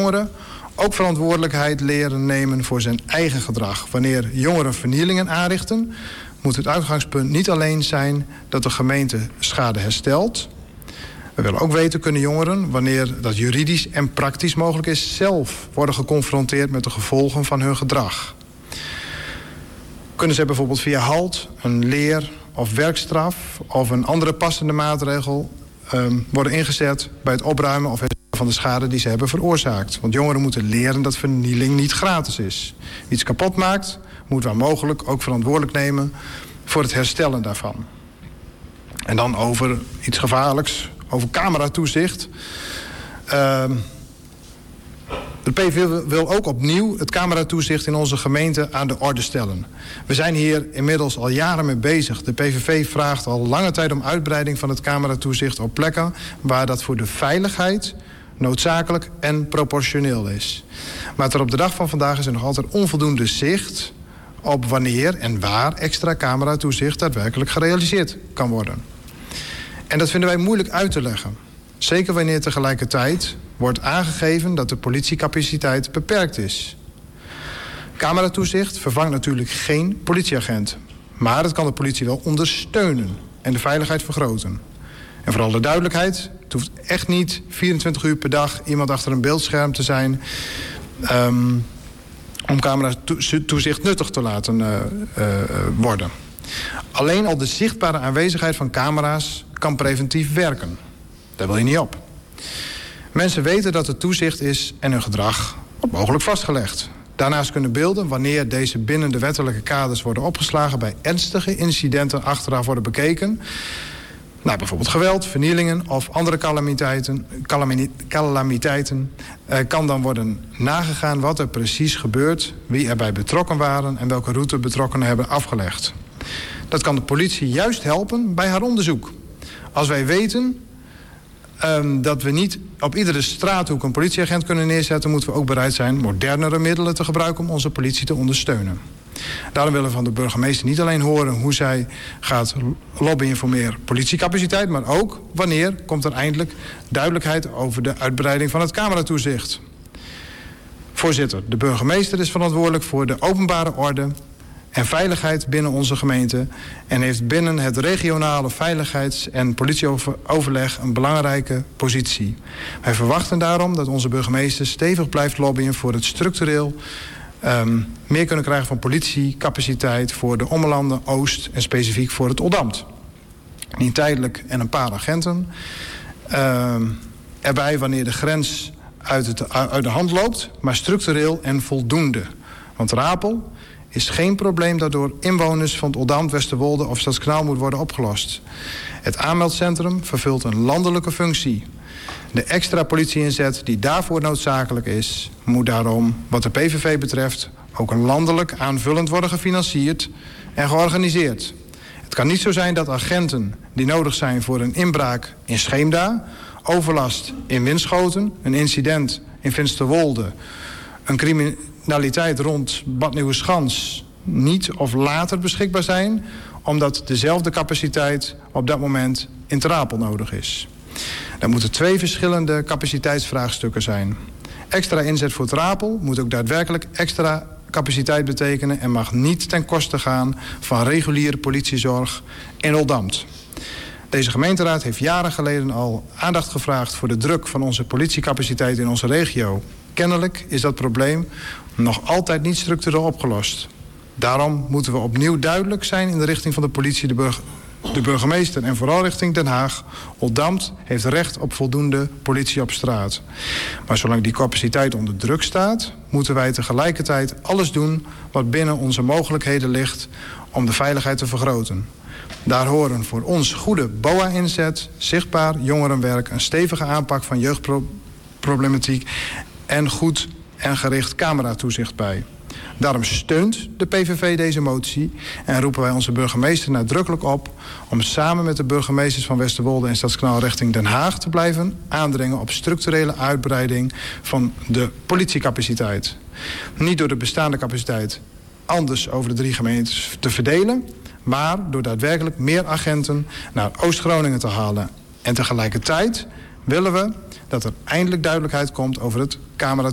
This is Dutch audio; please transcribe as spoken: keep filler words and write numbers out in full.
jongeren ook verantwoordelijkheid leren nemen voor zijn eigen gedrag. Wanneer jongeren vernielingen aanrichten, moet het uitgangspunt niet alleen zijn dat de gemeente schade herstelt. We willen ook weten, kunnen jongeren, wanneer dat juridisch en praktisch mogelijk is, zelf worden geconfronteerd met de gevolgen van hun gedrag. Kunnen ze bijvoorbeeld via halt, een leer- of werkstraf of een andere passende maatregel um, worden ingezet bij het opruimen of herstellen van de schade die ze hebben veroorzaakt. Want jongeren moeten leren dat vernieling niet gratis is. Wie iets kapot maakt, moet waar mogelijk ook verantwoordelijk nemen voor het herstellen daarvan. En dan over iets gevaarlijks, over cameratoezicht. Uh, de P V V wil ook opnieuw het cameratoezicht in onze gemeente aan de orde stellen. We zijn hier inmiddels al jaren mee bezig. De P V V vraagt al lange tijd om uitbreiding van het cameratoezicht op plekken waar dat voor de veiligheid noodzakelijk en proportioneel is. Maar tot op de dag van vandaag is er nog altijd onvoldoende zicht op wanneer en waar extra cameratoezicht daadwerkelijk gerealiseerd kan worden. En dat vinden wij moeilijk uit te leggen. Zeker wanneer tegelijkertijd wordt aangegeven dat de politiecapaciteit beperkt is. Cameratoezicht vervangt natuurlijk geen politieagent. Maar het kan de politie wel ondersteunen en de veiligheid vergroten. En voor alle duidelijkheid, het hoeft echt niet vierentwintig uur per dag iemand achter een beeldscherm te zijn Um, om cameratoezicht nuttig te laten uh, uh, worden. Alleen al de zichtbare aanwezigheid van camera's kan preventief werken. Daar wil je niet op. Mensen weten dat er toezicht is en hun gedrag wordt mogelijk vastgelegd. Daarnaast kunnen beelden, wanneer deze binnen de wettelijke kaders worden opgeslagen, bij ernstige incidenten achteraf worden bekeken. Nou, bijvoorbeeld geweld, vernielingen of andere calamiteiten, calamiteiten eh, kan dan worden nagegaan wat er precies gebeurt, wie erbij betrokken waren en welke route betrokkenen hebben afgelegd. Dat kan de politie juist helpen bij haar onderzoek. Als wij weten um, dat we niet op iedere straathoek een politieagent kunnen neerzetten, moeten we ook bereid zijn modernere middelen te gebruiken om onze politie te ondersteunen. Daarom willen we van de burgemeester niet alleen horen hoe zij gaat lobbyen voor meer politiecapaciteit, maar ook wanneer komt er eindelijk duidelijkheid over de uitbreiding van het cameratoezicht. Voorzitter, de burgemeester is verantwoordelijk voor de openbare orde en veiligheid binnen onze gemeente en heeft binnen het regionale veiligheids- en politieoverleg een belangrijke positie. Wij verwachten daarom dat onze burgemeester stevig blijft lobbyen voor het structureel Um, meer kunnen krijgen van politiecapaciteit voor de Ommelanden, Oost en specifiek voor het Oldambt. Niet tijdelijk en een paar agenten. Um, erbij wanneer de grens uit, het, uit de hand loopt, maar structureel en voldoende. Want Rapel is geen probleem dat door inwoners van het Oldambt, Westerwolde of Stadskanaal moet worden opgelost. Het aanmeldcentrum vervult een landelijke functie. De extra politieinzet die daarvoor noodzakelijk is, moet daarom, wat de P V V betreft, ook een landelijk aanvullend worden gefinancierd en georganiseerd. Het kan niet zo zijn dat agenten die nodig zijn voor een inbraak in Scheemda, overlast in Winschoten, een incident in Finsterwolde, een criminaliteit rond Bad Nieuweschans niet of later beschikbaar zijn, omdat dezelfde capaciteit op dat moment in Ter Apel nodig is. Er moeten twee verschillende capaciteitsvraagstukken zijn. Extra inzet voor Ter Apel moet ook daadwerkelijk extra capaciteit betekenen en mag niet ten koste gaan van reguliere politiezorg in Oldambt. Deze gemeenteraad heeft jaren geleden al aandacht gevraagd voor de druk van onze politiecapaciteit in onze regio. Kennelijk is dat probleem nog altijd niet structureel opgelost. Daarom moeten we opnieuw duidelijk zijn in de richting van de politie, de burger. De burgemeester en vooral richting Den Haag. Oldambt heeft recht op voldoende politie op straat. Maar zolang die capaciteit onder druk staat, moeten wij tegelijkertijd alles doen wat binnen onze mogelijkheden ligt om de veiligheid te vergroten. Daar horen voor ons goede B O A-inzet, zichtbaar jongerenwerk, een stevige aanpak van jeugdproblematiek en goed en gericht cameratoezicht bij. Daarom steunt de P V V deze motie en roepen wij onze burgemeester nadrukkelijk op om samen met de burgemeesters van Westerwolde en Stadskanaal richting Den Haag te blijven aandringen op structurele uitbreiding van de politiecapaciteit. Niet door de bestaande capaciteit anders over de drie gemeentes te verdelen, maar door daadwerkelijk meer agenten naar Oost-Groningen te halen. En tegelijkertijd willen we dat er eindelijk duidelijkheid komt over het camera